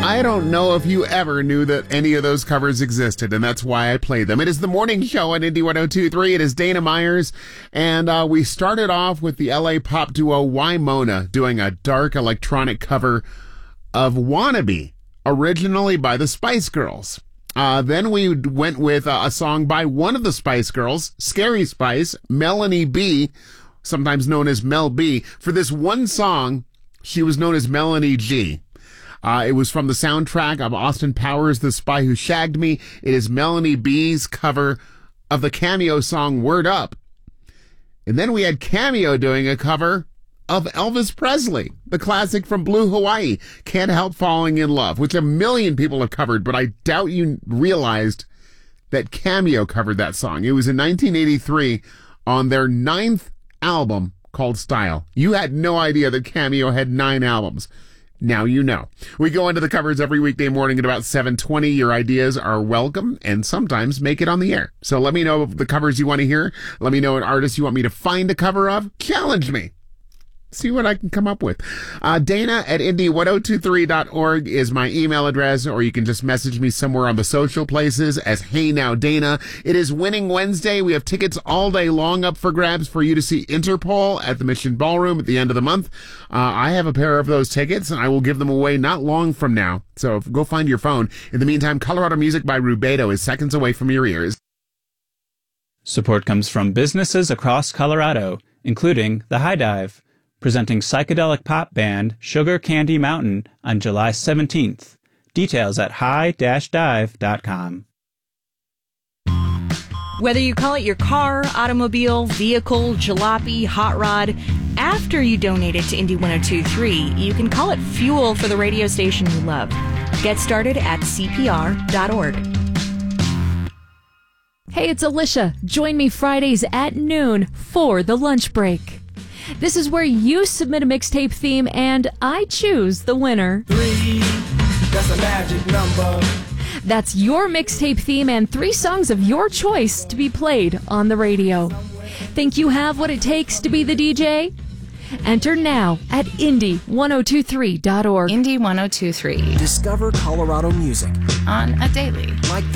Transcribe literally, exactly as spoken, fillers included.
I don't know if you ever knew that any of those covers existed, and that's why I played them. It is the morning show on Indie one oh two point three. It is Dana Myers, and uh, we started off with the L A pop duo Wymona doing a dark electronic cover of Wannabe, originally by the Spice Girls. Uh, then we went with uh, a song by one of the Spice Girls, Scary Spice, Melanie B, sometimes known as Mel B. For this one song, she was known as Melanie G. Uh, it was from the soundtrack of Austin Powers' The Spy Who Shagged Me. It is Melanie B's cover of the Cameo song Word Up. And then we had Cameo doing a cover of Elvis Presley, the classic from Blue Hawaii, Can't Help Falling in Love, which a million people have covered, but I doubt you realized that Cameo covered that song. It was in nineteen eighty-three on their ninth album called Style. You had no idea that Cameo had nine albums. Now you know. We go into the covers every weekday morning at about seven twenty. Your ideas are welcome and sometimes make it on the air. So let me know the covers you want to hear. Let me know an artist you want me to find a cover of. Challenge me. See what I can come up with. Uh, Dana at indie one oh two three dot org is my email address, or you can just message me somewhere on the social places as Hey Now Dana. It is Winning Wednesday. We have tickets all day long up for grabs for you to see Interpol at the Mission Ballroom at the end of the month. Uh, I have a pair of those tickets, and I will give them away not long from now. So go find your phone. In the meantime, Colorado Music by Rubedo is seconds away from your ears. Support comes from businesses across Colorado, including The High Dive, presenting psychedelic pop band Sugar Candy Mountain on July seventeenth. Details at high dash dive dot com. Whether you call it your car, automobile, vehicle, jalopy, hot rod, after you donate it to Indie one oh two point three, you can call it fuel for the radio station you love. Get started at C P R dot org. Hey, it's Alicia. Join me Fridays at noon for the lunch break. This is where you submit a mixtape theme and I choose the winner. Three, that's a magic number. That's your mixtape theme and three songs of your choice to be played on the radio. Think you have what it takes to be the D J? Enter now at indie one oh two three dot org. Indie one oh two point three. Discover Colorado music on a daily. like